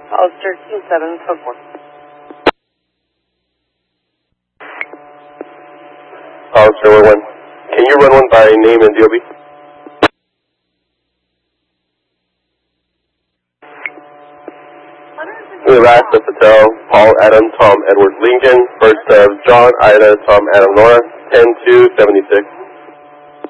Hollister 2744. Hollister 1. Can you run one by name and DOB? We last of Patel, Paul, Adam, Tom, Edward, Lincoln. First of John, Ida, Tom, Adam, Nora. 10-2-76.